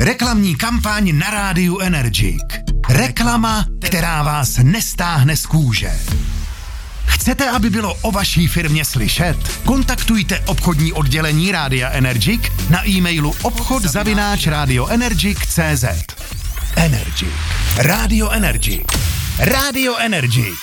Reklamní kampaň na rádiu Energic. Reklama, která vás nestáhne z kůže. Chcete, aby bylo o vaší firmě slyšet? Kontaktujte obchodní oddělení Rádia Energic na e-mailu obchod@radioenergic.cz. Energic. Rádio Energic. Rádio Energic.